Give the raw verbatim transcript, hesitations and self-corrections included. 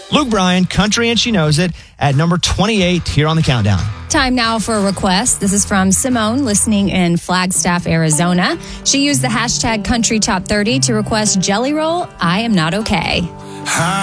Luke Bryan, Country and She Knows It, at number twenty-eight here on the countdown. Time now for a request. This is from Simone, listening in Flagstaff, Arizona. She used the hashtag Country Top thirty to request Jelly Roll, I Am Not Okay. Hi.